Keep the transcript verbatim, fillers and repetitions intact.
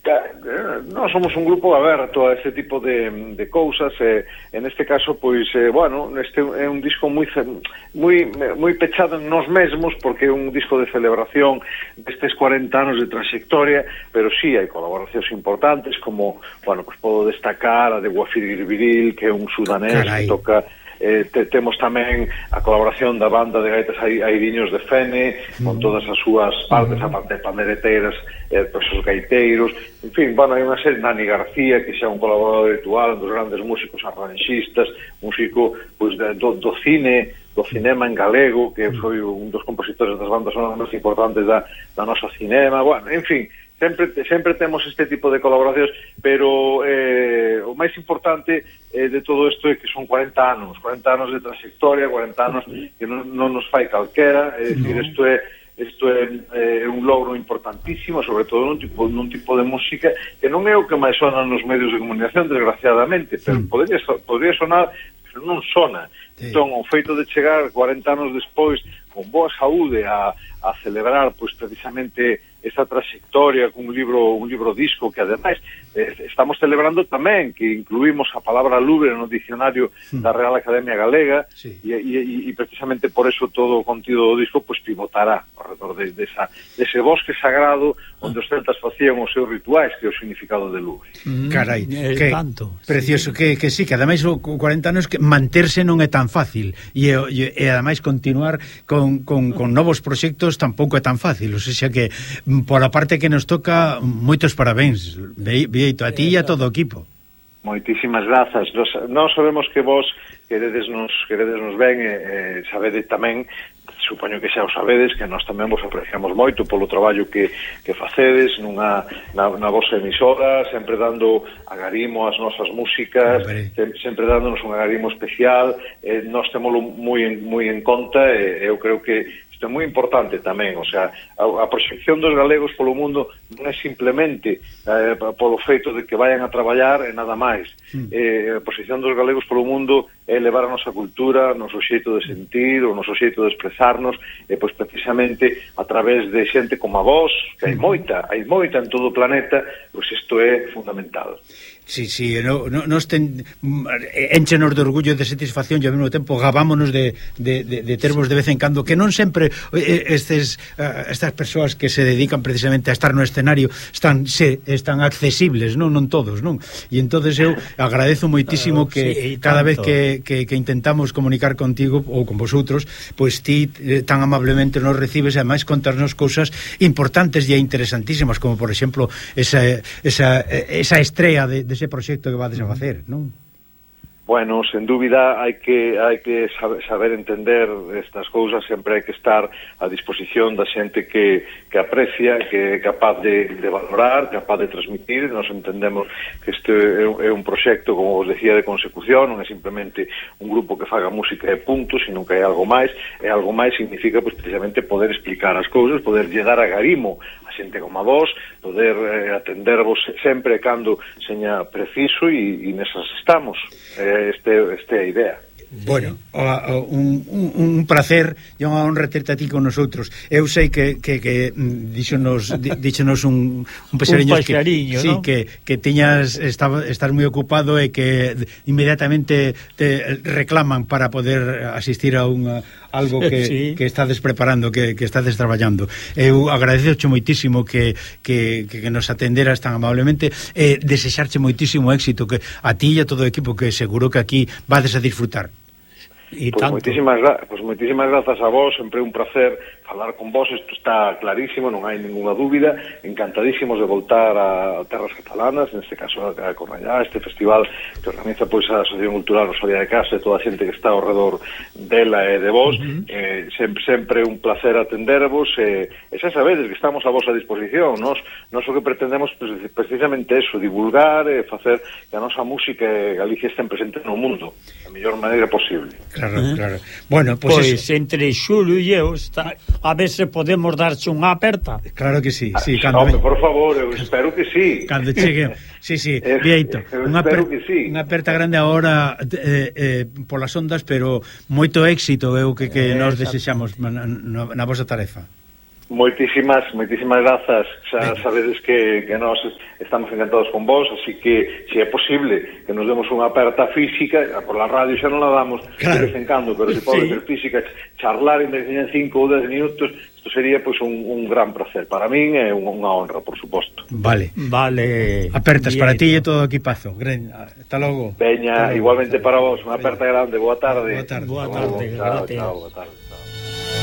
Nós somos un grupo aberto a ese tipo de, de cousas e, en este caso, pois, eh, bueno, este é un disco moi moi moi pechado en nós mesmos, porque é un disco de celebración destes cuarenta anos de trayectoria, pero sí hai colaboracións importantes, como, bueno, pues podo destacar a de Wafid Girviril, que é un sudanés que toca. Eh, te, temos tamén a colaboración da banda de gaitas Airiños de Fene, mm. con todas as súas partes, mm. a parte de pandereteiras, eh, pues, os gaiteiros, en fin, bueno, hai unha serie, Nani García, que xa é un colaborador habitual, un dos grandes músicos arranxistas, músico, pues, de, do, do cine, do cinema en galego, que foi un dos compositores das bandas sonoras máis importantes da, da nosa cinema, bueno, en fin, sempre sempre temos este tipo de colaboracións, pero eh, o máis importante eh, de todo isto é que son cuarenta anos, cuarenta anos de trayectoria, cuarenta anos que non, non nos fai calquera, é dicir, isto é isto é eh, un logro importantísimo, sobre todo nun tipo, nun tipo de música que non é o que máis sona nos medios de comunicación, desgraciadamente, pero podría, podría sonar, pero non sona. Entón, o feito de chegar cuarenta anos despois con boa saúde a, a celebrar, pois, precisamente esa trayectoria con un libro un libro disco que ademais eh, estamos celebrando tamén que incluímos a palabra Louvre no dicionario mm. da Real Academia Galega, sí. e, e, e precisamente por eso todo o contido do disco pues pivotará alrededor de, de, esa, de ese bosque sagrado onde os celtas facían os seus rituais, que é o significado de Louvre. Mm. Carai, que tanto, precioso, sí. que, que sí, que ademais o cuarenta anos que manterse non é tan fácil e, e, e ademais continuar con, con, con novos proxectos tampouco é tan fácil, o sea que por a parte que nos toca, moitos parabéns, Bieito, a ti e a todo o equipo. Moitísimas grazas. Nos, nós sabemos que vos queredes nos, queredes nos ben e eh, sabedes tamén, supoño que xa o sabedes, que nós tamén vos apreciamos moito polo traballo que, que facedes nunha, na, na vosa emisora, sempre dando agarimo ás nosas músicas, sem, sempre dándonos un agarimo especial, eh, nós temolo moi en, moi en conta e eu creo que isto é moi importante tamén, o sea, a, a proxección dos galegos polo mundo non é simplemente eh, polo feito de que vayan a traballar e nada máis. Mm. Eh, a proxección dos galegos polo mundo é elevar a nosa cultura, o noso xeito de sentir, o noso xeito de expresarnos, e pois precisamente a través de xente como a vos, que hai moita, hai moita en todo o planeta, pois isto é fundamental. Sí, sí, no, no, nos ten, enchenos de orgullo e de satisfacción e ao mesmo tempo gabámonos de, de, de, de termos de vez en cando que non sempre estes, estas persoas que se dedican precisamente a estar no escenario están, se, están accesibles, non, non todos, non? E entonces eu agradezo moitísimo que sí, cada vez que, que, que intentamos comunicar contigo ou con vosotros, pois ti eh, tan amablemente nos recibes e ademais contarnos cousas importantes e interesantísimas, como por exemplo esa, esa, esa estrella de, de ese proxecto que vades a facer, non? Bueno, sen dúbida hai que hai que saber, saber entender estas cousas, sempre hai que estar a disposición da xente que, que aprecia, que é capaz de, de valorar, capaz de transmitir. Nos entendemos que este é un, é un proxecto, como vos decía, de consecución, non é simplemente un grupo que faga música e punto, sino que hai algo máis, e algo máis significa pues, precisamente poder explicar as cousas, poder llegar a garimo a xente como a vos, poder eh, atendervos sempre cando seña preciso, e, e nesas estamos. Eh, Este, este é a idea. Bueno, o, o, un, un, un placer e unha honra terte a ti con nosotros. Eu sei que, que, que díxonos, díxonos un, un paxariño un paxariño, que, sí, que, que tiñas, estaba, estás moi ocupado e que inmediatamente te reclaman para poder asistir a unha algo que, sí. que estades preparando, que, que estades traballando. Eu agradezoche moitísimo que, que, que nos atenderas tan amablemente e desexarche moitísimo éxito que a ti e a todo o equipo, que seguro que aquí vades a disfrutar. E pues, moitísimas, pues moitísimas grazas a vos, sempre un placer falar con vos, isto está clarísimo, non hai ninguna dúbida, encantadísimos de voltar a terras catalanas, neste caso a Cornellá, este festival que organiza pois a Asociación Cultural Rosalía de Castro e toda a xente que está ao redor dela e de vos. Uh-huh. eh, sempre, sempre un placer atendervos, e, e xa sabedes que estamos a vosa disposición. Nos, nos o que pretendemos pues, precisamente eso, divulgar e facer que a nosa música e Galicia estén presente no mundo da mellor maneira posible. Claro, uh-huh. claro. Bueno, pois pues pues entre Xulio e eu está, a ver se podemos darche unha aperta. Claro que sí, sí, ah, cando no, por favor, eu espero que sí. Cando chegue, sí, sí, Bieito, unha espero que sí. Unha aperta grande agora eh, eh, polas ondas, pero moito éxito eu que, que eh, nos desexamos na, na, na vosa tarefa. Moitísimas, moitísimas grazas. Xa Venga. Sabedes que, que nós estamos encantados con vos, así que se é posible que nos demos unha aperta física, por la radio xa non la damos claro. de vez en cando, pero se pode sí. ser física, charlar en cinco ou dez minutos, isto sería pois un, un gran placer. Para min é unha honra, por suposto. Vale. Vale. Apertas bien. Para ti e todo o equipazo. Hasta logo. Veña, igualmente para vos, unha aperta grande. Boa tarde. Boa tarde. Boa tarde. Chao, chao, boa tarde.